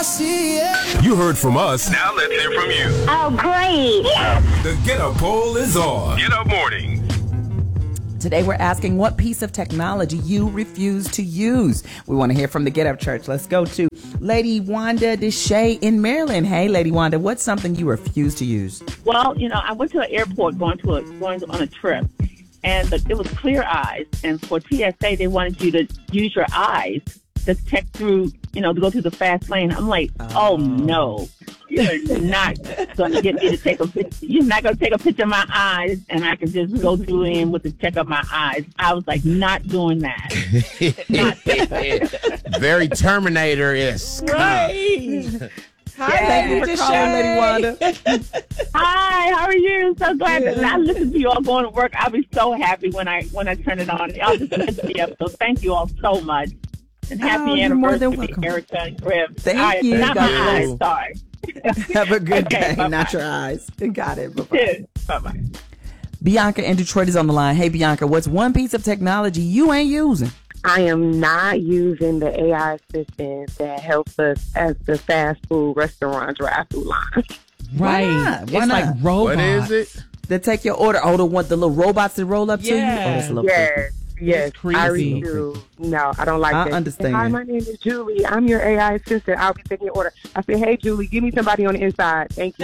You heard from us. Now let's hear from you. Oh, great. The Get Up poll is on. Get Up Morning. Today we're asking what piece of technology you refuse to use. We want to hear from the Get Up Church. Let's go to Lady Wanda Deshay in Maryland. Hey, Lady Wanda, what's something you refuse to use? Well, I went to an airport going on a trip, and it was Clear Eyes. And for TSA, they wanted you to use your eyes to check through, to go through the fast lane. I'm like, oh no. You're not going to get me to take a picture. You're not going to take a picture of my eyes, and I can just go through in with the check of my eyes. I was like, not doing that. Very Terminator-esque. Right. Hi, thank you for calling, Lady Wanda. Hi, how are you? So glad that I listen to you all going to work. I'll be so happy when I turn it on. Y'all just lift me up. So thank you all so much. And happy anniversary, Erica and Griff. Thank you. Not my eyes, sorry. Have a good day, bye-bye. not your eyes. Got it. Bye-bye. Bye-bye. Bianca in Detroit is on the line. Hey, Bianca, what's one piece of technology you ain't using? I am not using the AI assistant that helps us at the fast food restaurant drive-through line. Right. Why not? Like robots. What is it? They take your order. Oh, the little robots that roll up to you? Oh, that's a little creepy. Yes, creepy. I really do. No, I don't like that. I understand. Hi, my name is Julie. I'm your AI assistant. I'll be taking your order. I said, hey, Julie, give me somebody on the inside. Thank you.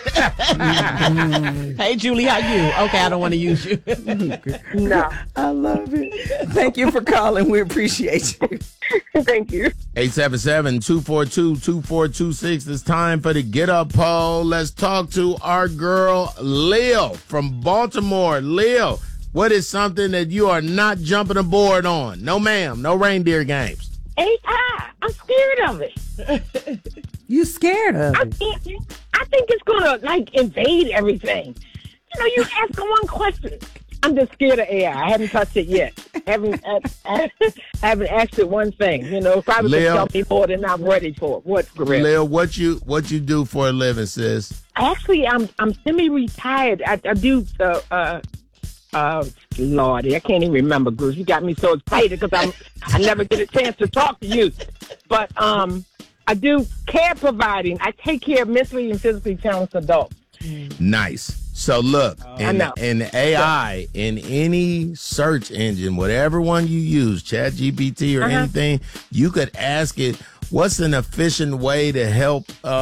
Hey, Julie, how you? Okay, I don't want to use you. No. I love it. Thank you for calling. We appreciate you. Thank you. 877-242-2426. It's time for the Get Up poll. Let's talk to our girl, Lil from Baltimore. Lil, what is something that you are not jumping aboard on? No, ma'am. No reindeer games. AI, I'm scared of it. You scared of it? I think it's going to, invade everything. You ask one question. I'm just scared of AI. I haven't touched it yet. haven't asked it one thing. Probably Lil, tell me more than I'm ready for. What, Gorilla? Lil, what you do for a living, sis? Actually, I'm semi-retired. I do Lordy, I can't even remember, Bruce. You got me so excited because I never get a chance to talk to you. But I do care providing. I take care of mentally and physically challenged adults. Nice. So look, in AI, in any search engine, whatever one you use, ChatGPT or anything, you could ask it, what's an efficient way to help,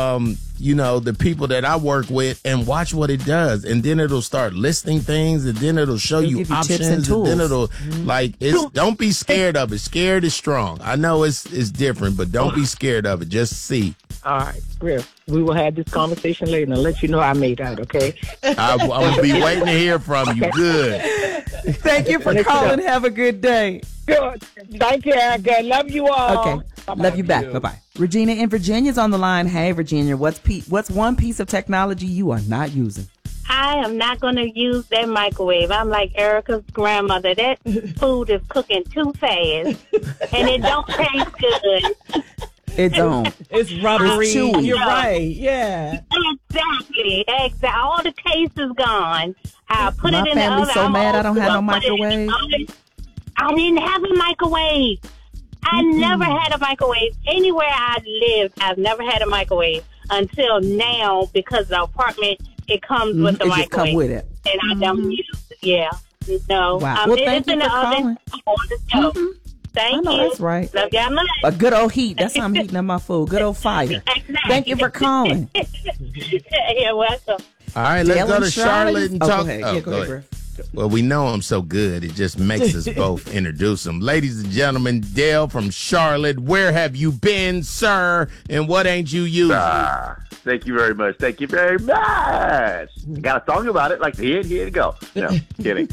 the people that I work with, and watch what it does. And then it'll start listing things, and then it'll show you options, tips and tools. then it'll, don't be scared of it. Scared is strong. I know it's different, but don't be scared of it. Just see. All right, Griff, we will have this conversation later, and I'll let you know I made out, okay? I will be waiting to hear from you. Good. Thank you for calling. Have a good day. Good. Thank you, Erica. Love you all. Okay. Bye-bye. Love you back. Bye-bye. Regina in Virginia's on the line. Hey, Virginia, what's one piece of technology you are not using? I am not going to use that microwave. I'm like Erica's grandmother. That food is cooking too fast, and it don't taste good. It don't. It's rubbery. It's chewy. You're right. Yeah. Exactly. All the taste is gone. I put it in the oven. My family's so mad I don't have no microwave. I didn't have a microwave. I never had a microwave. Anywhere I lived, I've never had a microwave until now, because the apartment, it comes with the microwave. It come with it. And I don't use it. Yeah. No. Wow. Well, it's in the oven. On the stove. Thank you. That's right. Love y'all much. A good old heat. That's how I'm heating up my food. Good old fire. Exactly. Thank you for calling. You're welcome. All right, let's go to Charlotte and talk. Go ahead. Go ahead. Well, we know him so good, it just makes us both introduce him. Ladies and gentlemen, Dale from Charlotte, where have you been, sir? And what ain't you using? Thank you very much. Thank you very much. Got a song about it, like here to go. No, kidding.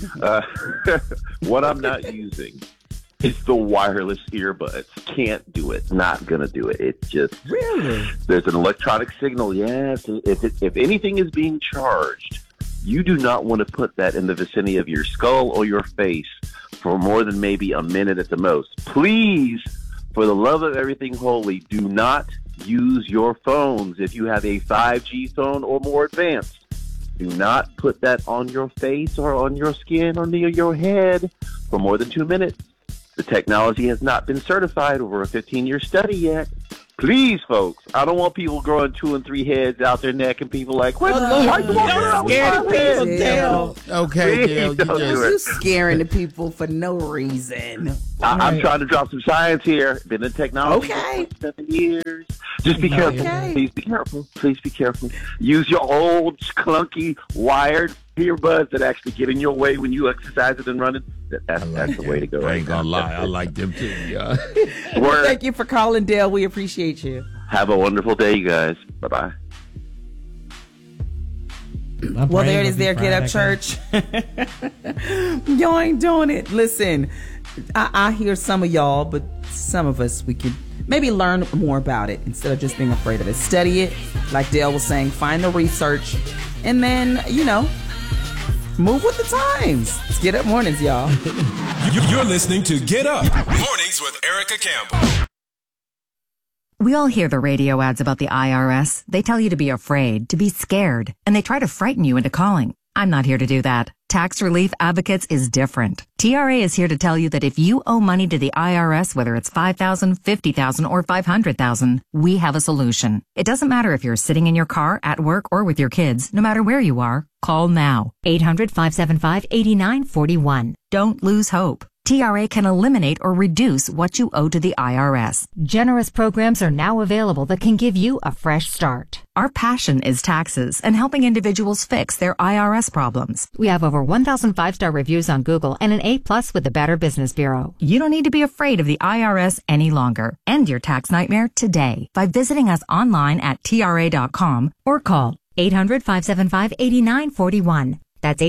What I'm not using is the wireless earbuds. Can't do it. Not gonna do it. It's just really. There's an electronic signal. Yes. If anything is being charged, you do not want to put that in the vicinity of your skull or your face for more than maybe a minute at the most. Please, for the love of everything holy, do not use your phones. If you have a 5G phone or more advanced, do not put that on your face or on your skin or near your head for more than 2 minutes. The technology has not been certified over a 15-year study yet. Please, folks. I don't want people growing 2 and 3 heads out their neck and people like, what? Don't scare the people, Dale. Okay, Dale. You scaring the people for no reason. I'm trying to drop some science here. Been in technology for 7 years. Just be careful. Okay. Please be careful. Please be careful. Use your old, clunky, wired earbuds that actually get in your way when you exercise it and running. That's the way to go. I ain't gonna lie. I like them too. Yeah. Thank you for calling, Dale. We appreciate you. Have a wonderful day, you guys. Bye-bye. Well, there it is there, Get Up Church. Y'all ain't doing it. Listen, I hear some of y'all, but some of us, we could maybe learn more about it instead of just being afraid of it. Study it, like Dale was saying, find the research, and then, move with the times. It's Get Up Mornings, y'all. You're listening to Get Up Mornings with Erica Campbell. We all hear the radio ads about the IRS. They tell you to be afraid, to be scared, and they try to frighten you into calling. I'm not here to do that. Tax Relief Advocates is different. TRA is here to tell you that if you owe money to the IRS, whether it's $5,000, $50,000, or $500,000, we have a solution. It doesn't matter if you're sitting in your car, at work, or with your kids. No matter where you are, call now. 800-575-8941. Don't lose hope. TRA can eliminate or reduce what you owe to the IRS. Generous programs are now available that can give you a fresh start. Our passion is taxes and helping individuals fix their IRS problems. We have over 1,000 5-star reviews on Google and an A+ with the Better Business Bureau. You don't need to be afraid of the IRS any longer. End your tax nightmare today by visiting us online at TRA.com or call 800-575-8941. That's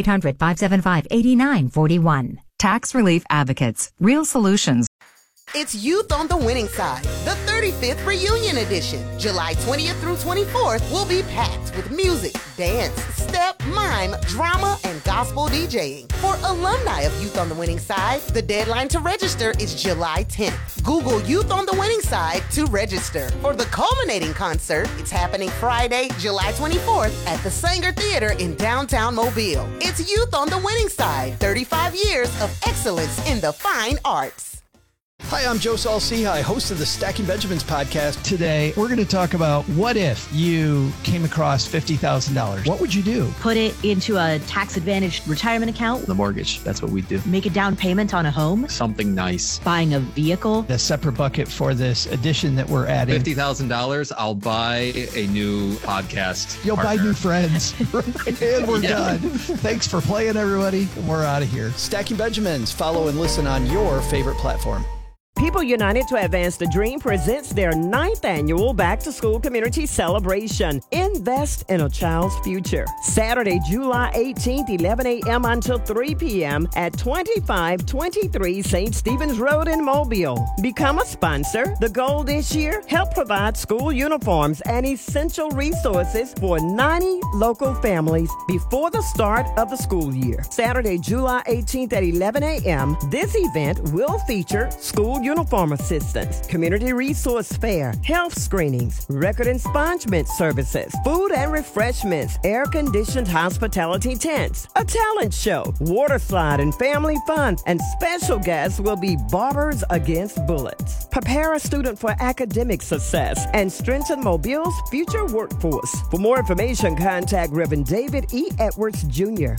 800-575-8941. Tax Relief Advocates. Real solutions. It's Youth on the Winning Side, the 35th Reunion Edition. July 20th through 24th will be packed with music, dance, step, mime, drama, and gospel DJing. For alumni of Youth on the Winning Side, the deadline to register is July 10th. Google Youth on the Winning Side to register. For the culminating concert, it's happening Friday, July 24th at the Sanger Theater in downtown Mobile. It's Youth on the Winning Side, 35 years of excellence in the fine arts. Hi, I'm Joe Saul-Sehy, host of the Stacking Benjamins podcast. Today, we're going to talk about what if you came across $50,000? What would you do? Put it into a tax-advantaged retirement account. The mortgage, that's what we do. Make a down payment on a home. Something nice. Buying a vehicle. A separate bucket for this addition that we're adding. $50,000, I'll buy a new podcast You'll partner. buy new friends. And we're done. Thanks for playing, everybody. And we're out of here. Stacking Benjamins. Follow and listen on your favorite platform. People United to Advance the Dream presents their 9th annual Back to School Community Celebration. Invest in a child's future. Saturday, July 18th, 11 a.m. until 3 p.m. at 2523 St. Stephen's Road in Mobile. Become a sponsor. The goal this year, help provide school uniforms and essential resources for 90 local families before the start of the school year. Saturday, July 18th at 11 a.m. This event will feature school uniform assistance, community resource fair, health screenings, record expungement services, food and refreshments, air-conditioned hospitality tents, a talent show, water slide and family fun, and special guests will be Barbers Against Bullets. Prepare a student for academic success and strengthen Mobile's future workforce. For more information, contact Reverend David E. Edwards Jr.,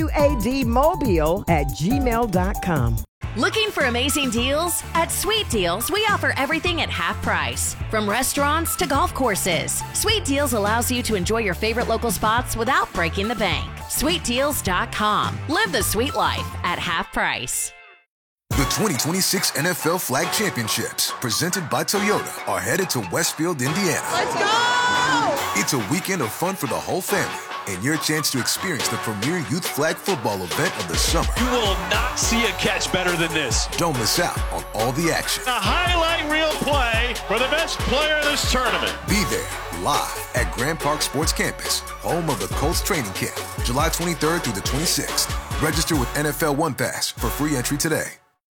PUADmobile@gmail.com. Looking for amazing deals? At Sweet Deals, we offer everything at half price. From restaurants to golf courses, Sweet Deals allows you to enjoy your favorite local spots without breaking the bank. SweetDeals.com. Live the sweet life at half price. The 2026 NFL Flag Championships, presented by Toyota, are headed to Westfield, Indiana. Let's go! It's a weekend of fun for the whole family and your chance to experience the premier youth flag football event of the summer. You will not see a catch better than this. Don't miss out on all the action. A highlight reel play for the best player in this tournament. Be there live at Grand Park Sports Campus, home of the Colts training camp, July 23rd through the 26th. Register with NFL One Pass for free entry today.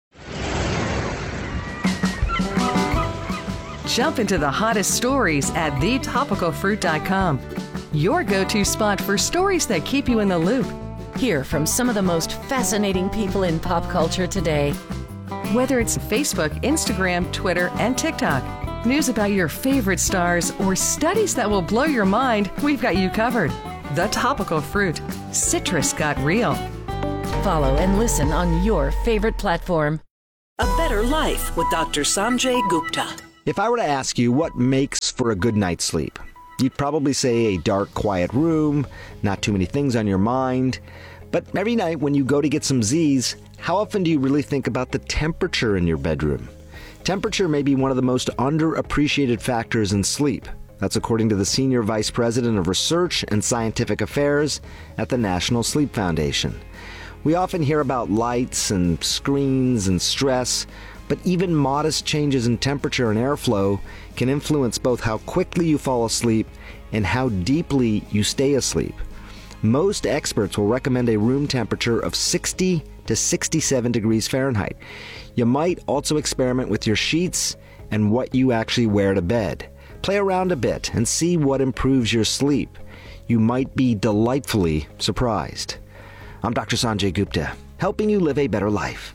Jump into the hottest stories at thetopicalfruit.com. Your go-to spot for stories that keep you in the loop. Hear from some of the most fascinating people in pop culture today. Whether it's Facebook, Instagram, Twitter, and TikTok, News about your favorite stars, or studies that will blow your mind, we've got you covered. The Topical Fruit. Citrus got real. Follow and listen on your favorite platform. A Better Life with Dr. Sanjay Gupta. If I were to ask you what makes for a good night's sleep, you'd probably say a dark, quiet room, not too many things on your mind. But every night when you go to get some Z's, how often do you really think about the temperature in your bedroom? Temperature may be one of the most underappreciated factors in sleep. That's according to the Senior Vice President of Research and Scientific Affairs at the National Sleep Foundation. We often hear about lights and screens and stress, but even modest changes in temperature and airflow can influence both how quickly you fall asleep and how deeply you stay asleep. Most experts will recommend a room temperature of 60 to 67 degrees Fahrenheit. You might also experiment with your sheets and what you actually wear to bed. Play around a bit and see what improves your sleep. You might be delightfully surprised. I'm Dr. Sanjay Gupta, helping you live a better life.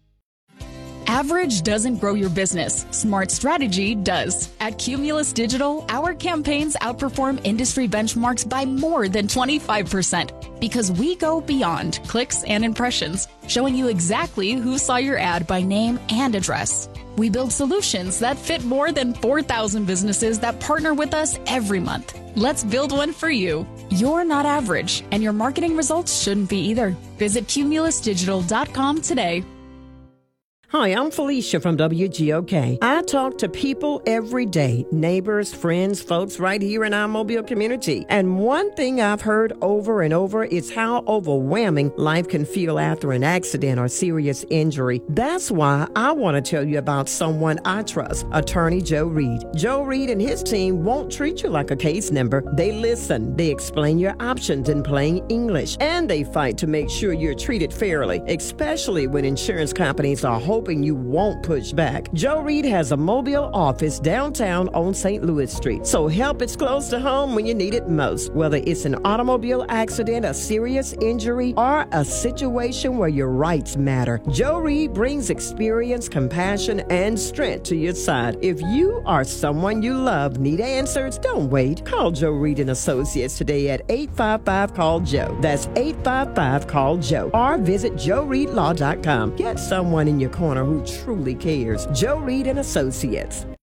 Average doesn't grow your business. Smart strategy does. At Cumulus Digital, our campaigns outperform industry benchmarks by more than 25% because we go beyond clicks and impressions, showing you exactly who saw your ad by name and address. We build solutions that fit more than 4,000 businesses that partner with us every month. Let's build one for you. You're not average, and your marketing results shouldn't be either. Visit cumulusdigital.com today. Hi, I'm Felicia from WGOK. I talk to people every day, neighbors, friends, folks right here in our Mobile community. And one thing I've heard over and over is how overwhelming life can feel after an accident or serious injury. That's why I want to tell you about someone I trust, Attorney Joe Reed. Joe Reed and his team won't treat you like a case number. They listen, they explain your options in plain English, and they fight to make sure you're treated fairly, especially when insurance companies are hoping you won't push back. Joe Reed has a Mobile office downtown on St. Louis Street, so help is close to home when you need it most. Whether it's an automobile accident, a serious injury, or a situation where your rights matter, Joe Reed brings experience, compassion, and strength to your side. If you or someone you love need answers, don't wait. Call Joe Reed and Associates today at 855-CALL-JOE. That's 855-CALL-JOE. Or visit joereedlaw.com. Get someone in your corner who truly cares. Joe Reed and Associates.